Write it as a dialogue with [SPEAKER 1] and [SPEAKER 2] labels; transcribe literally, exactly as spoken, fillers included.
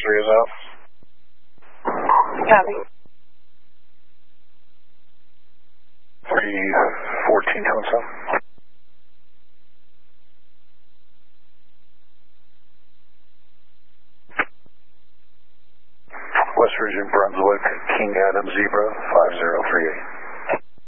[SPEAKER 1] three is out.
[SPEAKER 2] Copy.
[SPEAKER 1] three fourteen coming south. West Virgin, Brunswick, King Adam Zebra, five zero three eight.